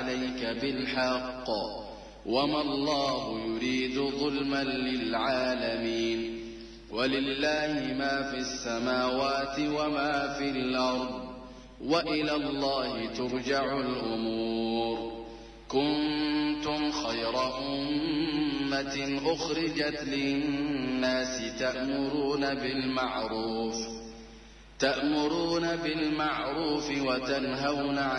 عليك بالحق وما الله يريد ظلما للعالمين. ولله ما في السماوات وما في الأرض وإلى الله ترجع الأمور. كنتم خير أمة أخرجت للناس تأمرون بالمعروف وتنهون عن